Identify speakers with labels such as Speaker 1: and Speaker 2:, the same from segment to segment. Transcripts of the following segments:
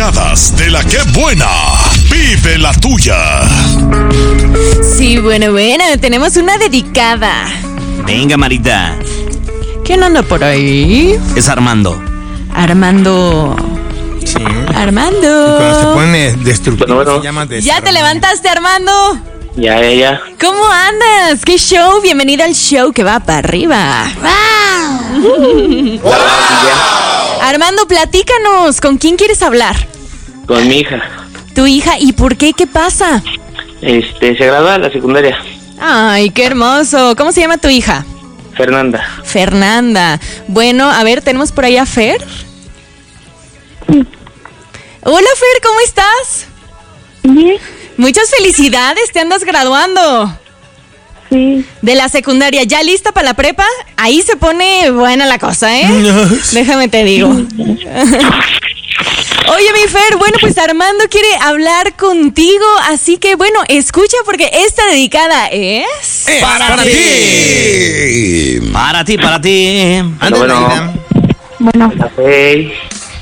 Speaker 1: dedicadas de la que buena. Vive la tuya.
Speaker 2: Sí, bueno, tenemos una dedicada.
Speaker 3: Venga, Marita.
Speaker 2: ¿Quién anda por ahí?
Speaker 3: Es Armando.
Speaker 2: Armando.
Speaker 4: Sí.
Speaker 2: Armando.
Speaker 4: Cuando se pone destructivo
Speaker 5: Bueno.
Speaker 4: se llama
Speaker 2: ¿Ya te levantaste, Armando?
Speaker 5: Ya.
Speaker 2: ¿Cómo andas? ¿Qué show? Bienvenido al show que va para arriba. ¡Wow! Armando, platícanos. ¿Con quién quieres hablar?
Speaker 5: Con mi hija.
Speaker 2: ¿Tu hija? ¿Y por qué? ¿Qué pasa?
Speaker 5: Se gradúa de la secundaria.
Speaker 2: Ay, qué hermoso. ¿Cómo se llama tu hija?
Speaker 5: Fernanda.
Speaker 2: Fernanda. Bueno, a ver, tenemos por ahí a Fer. Hola, Fer, ¿cómo estás?
Speaker 6: Bien.
Speaker 2: Muchas felicidades, te andas graduando.
Speaker 6: Sí.
Speaker 2: De la secundaria, ¿ya lista para la prepa? Ahí se pone buena la cosa, ¿eh? Déjame te digo. Oye, mi Fer, bueno, pues Armando quiere hablar contigo, así que, bueno, escucha porque esta dedicada es...
Speaker 4: ¡Para ti!
Speaker 3: Para ti.
Speaker 5: Bueno. Hola, Fey.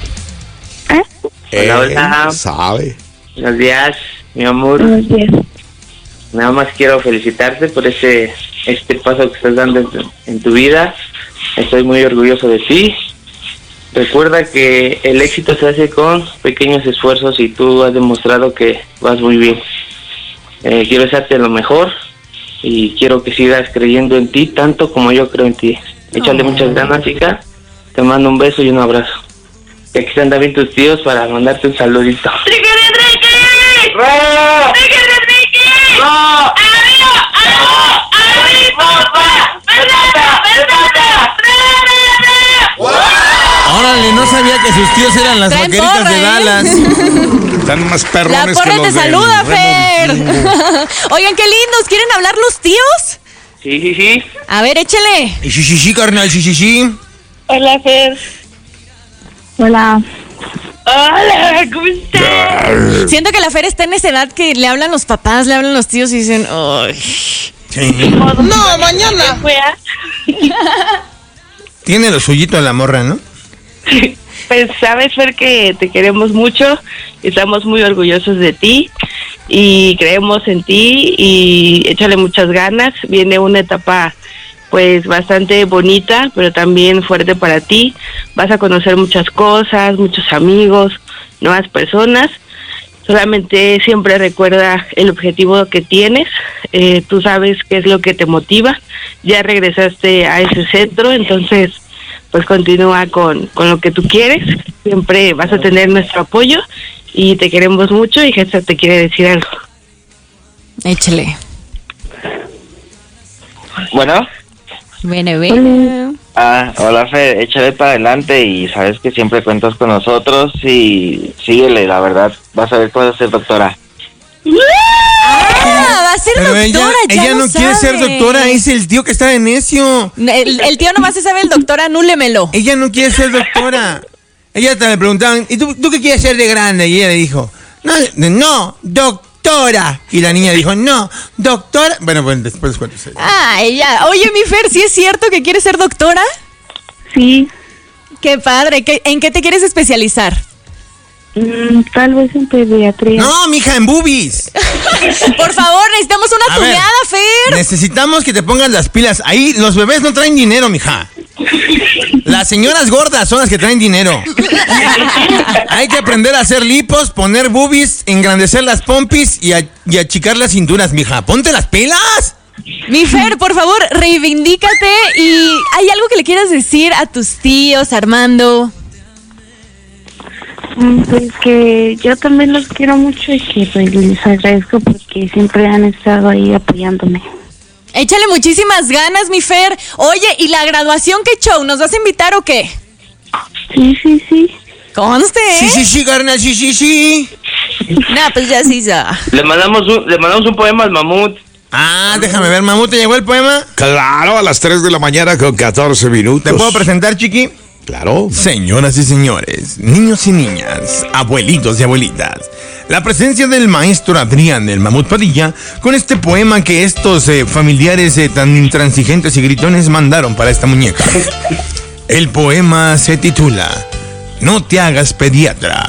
Speaker 5: Hola.
Speaker 1: Sabe.
Speaker 5: Buenos días, mi amor.
Speaker 6: Buenos días.
Speaker 5: Nada más quiero felicitarte por este paso que estás dando en tu vida. Estoy muy orgulloso de ti. Recuerda que el éxito se hace con pequeños esfuerzos y tú has demostrado que vas muy bien. Quiero desearte lo mejor y quiero que sigas creyendo en ti tanto como yo creo en ti. Échale muchas ganas, chica. Te mando un beso y un abrazo. Y aquí están también tus tíos para mandarte un saludito.
Speaker 4: Órale, no sabía que sus tíos eran las
Speaker 2: Traen
Speaker 4: vaqueritas
Speaker 2: porra,
Speaker 4: de Dallas.
Speaker 1: Están más
Speaker 2: La
Speaker 1: perrones que
Speaker 2: porra
Speaker 1: los
Speaker 2: te
Speaker 1: del
Speaker 2: saluda,
Speaker 1: Remo
Speaker 2: Fer.
Speaker 1: Vikingo.
Speaker 2: Oigan, qué lindos, ¿quieren hablar los tíos?
Speaker 5: Sí.
Speaker 2: A ver, échale.
Speaker 4: Y sí, carnal, sí.
Speaker 6: Hola, Fer. Hola.
Speaker 7: Hola, ¿cómo estás?
Speaker 2: Siento que la Fer está en esa edad que le hablan los papás, le hablan los tíos y dicen, ¡ay!
Speaker 4: Sí.
Speaker 7: No, mañana.
Speaker 4: Tiene lo suyito a la morra, ¿no?
Speaker 7: Pues sabes, Fer, que te queremos mucho, estamos muy orgullosos de ti y creemos en ti y échale muchas ganas. Viene una etapa pues bastante bonita, pero también fuerte para ti. Vas a conocer muchas cosas, muchos amigos, nuevas personas. Solamente siempre recuerda el objetivo que tienes. Tú sabes qué es lo que te motiva. Ya regresaste a ese centro, entonces pues continúa con lo que tú quieres. Siempre vas a tener nuestro apoyo y te queremos mucho. Y Gesta te quiere decir algo.
Speaker 2: Échale.
Speaker 5: Bueno.
Speaker 2: Bueno.
Speaker 5: Hola, Fer, échale para adelante y sabes que siempre cuentas con nosotros y síguele, la verdad, vas a ver que vas a ser doctora.
Speaker 2: Va a ser
Speaker 4: Pero
Speaker 2: doctora,
Speaker 4: ella no quiere ser doctora, es el tío que está de necio.
Speaker 2: El tío nomás se sabe el doctor, anúlemelo.
Speaker 4: Ella no quiere ser doctora. Ella te le preguntaban, ¿y tú qué quieres ser de grande? Y ella le dijo, no, doctora. Y la niña dijo, no, doctora. Bueno, pues después cuéntese.
Speaker 2: Ella. Oye, mi Fer, ¿sí es cierto que quieres ser doctora?
Speaker 6: Sí.
Speaker 2: Qué padre. ¿En qué te quieres especializar?
Speaker 6: Tal vez en pediatría.
Speaker 4: No, mija, en boobies.
Speaker 2: Por favor, necesitamos una
Speaker 4: A ver,
Speaker 2: tuneada, Fer.
Speaker 4: Necesitamos que te pongas las pilas. Ahí los bebés no traen dinero, mija. Las señoras gordas son las que traen dinero. Hay que aprender a hacer lipos, poner boobies, engrandecer las pompis y achicar las cinturas, mija. ¡Ponte las pilas!
Speaker 2: Mi Fer, por favor, reivindícate. ¿Y hay algo que le quieras decir a tus tíos, Armando?
Speaker 6: Pues que yo también los quiero mucho y que pues, les agradezco porque siempre han estado ahí apoyándome.
Speaker 2: Échale muchísimas ganas, mi Fer. Oye, ¿y la graduación qué show? ¿Nos vas a invitar o qué?
Speaker 6: Sí.
Speaker 2: Conste, ¿eh?
Speaker 4: Sí, carnal, sí.
Speaker 2: Nah, pues ya sí, ya.
Speaker 5: Le mandamos un poema al mamut.
Speaker 4: Déjame ver, Mamut, ¿te llegó el poema?
Speaker 1: Claro, a las 3 de la mañana con 14 minutos.
Speaker 4: ¿Te puedo presentar, chiqui?
Speaker 1: Claro.
Speaker 4: Señoras y señores, niños y niñas, abuelitos y abuelitas, la presencia del maestro Adrián del Mamut Padilla con este poema que estos familiares tan intransigentes y gritones mandaron para esta muñeca. El poema se titula No te hagas pediatra.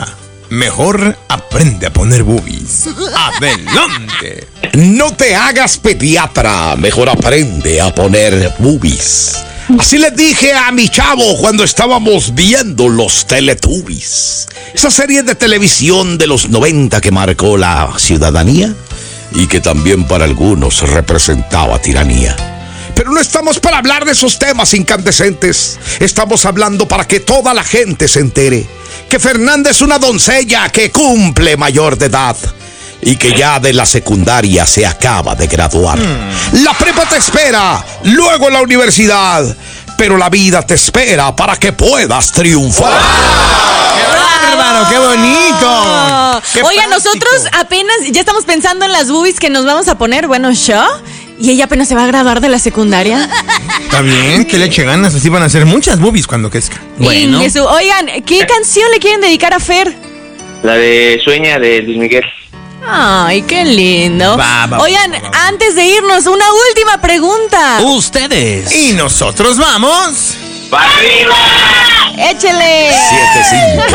Speaker 4: mejor aprende a poner boobies. Adelante.
Speaker 8: No te hagas pediatra, mejor aprende a poner boobies. Así les dije a mi chavo cuando estábamos viendo los Teletubbies. Esa serie de televisión de los 90 que marcó la ciudadanía y que también para algunos representaba tiranía. Pero no estamos para hablar de esos temas incandescentes. Estamos hablando para que toda la gente se entere que Fernanda es una doncella que cumple mayor de edad y que ya de la secundaria se acaba de graduar. La prepa te espera, luego la universidad, pero la vida te espera para que puedas triunfar.
Speaker 4: ¡Qué bárbaro! ¡Qué bonito! ¡Qué
Speaker 2: Oiga,
Speaker 4: práctico!
Speaker 2: nosotros apenas ya estamos pensando en las boobies que nos vamos a poner. Bueno, yo. Y ella apenas se va a graduar de la secundaria.
Speaker 4: Está bien, que le eche ganas, así van a hacer muchas boobies cuando crezca.
Speaker 3: Bueno.
Speaker 2: Oigan, ¿qué canción le quieren dedicar a Fer?
Speaker 5: La de Sueña de Luis Miguel.
Speaker 2: Ay, qué lindo. Oigan, antes de irnos, una última pregunta.
Speaker 3: Ustedes.
Speaker 4: Y nosotros vamos.
Speaker 5: ¡Para arriba!
Speaker 2: Échele.
Speaker 8: 7-5.